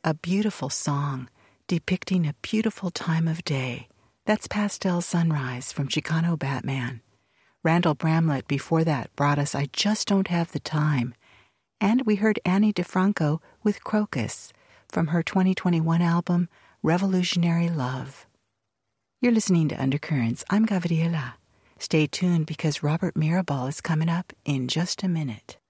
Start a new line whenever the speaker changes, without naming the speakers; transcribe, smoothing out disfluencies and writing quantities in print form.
a beautiful song depicting a beautiful time of day. That's Pastel Sunrise from Chicano Batman. Randall Bramlett before that brought us I Just Don't Have the Time. And we heard Annie DeFranco with Crocus from her 2021 album, Revolutionary Love. You're listening to Undercurrents. I'm Gabriela. Stay tuned because Robert Mirabal is coming up in just a minute.